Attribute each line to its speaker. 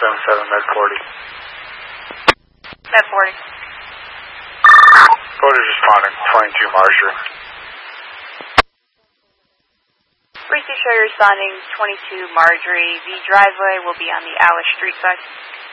Speaker 1: 177 Med 40.
Speaker 2: Med 40.
Speaker 1: Voters responding, 22 Marjorie.
Speaker 2: Research show responding, 22 Marjorie. The driveway will be on the Alice Street side.